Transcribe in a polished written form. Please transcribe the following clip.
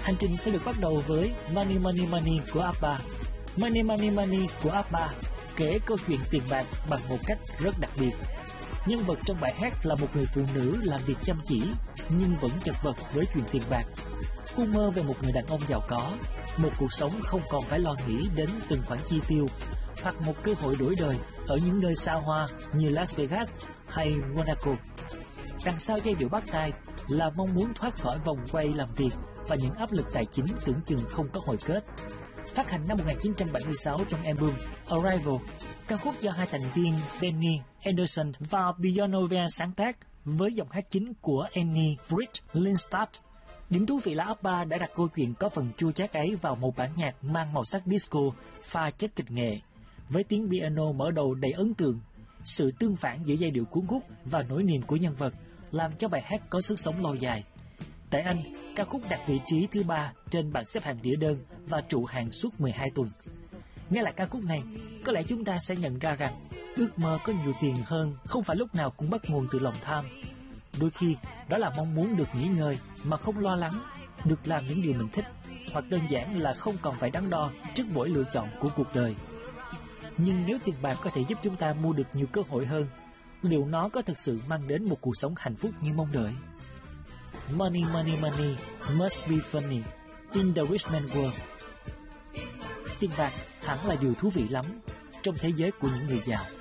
Hành trình sẽ được bắt đầu với Money Money Money của ABBA. Money Money Money của ABBA kể câu chuyện tiền bạc bằng một cách rất đặc biệt. Nhân vật trong bài hát là một người phụ nữ làm việc chăm chỉ nhưng vẫn chật vật với chuyện tiền bạc. Cô mơ về một người đàn ông giàu có, một cuộc sống không còn phải lo nghĩ đến từng khoản chi tiêu, hoặc một cơ hội đổi đời ở những nơi xa hoa như Las Vegas hay Monaco. Đằng sau giai điệu bắt tai là mong muốn thoát khỏi vòng quay làm việc và những áp lực tài chính tưởng chừng không có hồi kết. Phát hành năm 1976 trong album Arrival, ca khúc do hai thành viên Benny Anderson và Bjorn sáng tác với giọng hát chính của Annie Britt Lindstad. Điểm thú vị là ABBA đã đặt câu chuyện có phần chua chát ấy vào một bản nhạc mang màu sắc disco pha chất kịch nghệ, với tiếng piano mở đầu đầy ấn tượng. Sự tương phản giữa giai điệu cuốn hút và nỗi niềm của nhân vật làm cho bài hát có sức sống lâu dài. Tại Anh, ca khúc đạt vị trí thứ 3 trên bảng xếp hạng đĩa đơn và trụ hạng suốt 12 tuần. Nghe lại ca khúc này, có lẽ chúng ta sẽ nhận ra rằng ước mơ có nhiều tiền hơn không phải lúc nào cũng bắt nguồn từ lòng tham. Đôi khi, đó là mong muốn được nghỉ ngơi mà không lo lắng, được làm những điều mình thích, hoặc đơn giản là không còn phải đắn đo trước mỗi lựa chọn của cuộc đời. Nhưng nếu tiền bạc có thể giúp chúng ta mua được nhiều cơ hội hơn, liệu nó có thực sự mang đến một cuộc sống hạnh phúc như mong đợi? Money, money, money must be funny in the rich man world. Tiền bạc hẳn là điều thú vị lắm trong thế giới của những người giàu.